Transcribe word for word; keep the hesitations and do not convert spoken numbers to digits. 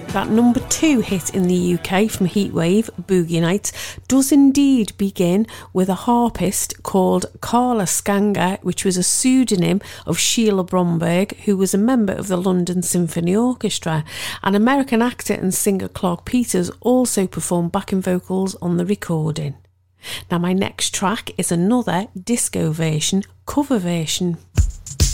That number two hit in the U K from Heatwave, Boogie Nights, does indeed begin with a harpist called Carla Scanga, which was a pseudonym of Sheila Bromberg, who was a member of the London Symphony Orchestra. And American actor and singer Clark Peters also performed backing vocals on the recording. Now my next track is another disco version, cover version.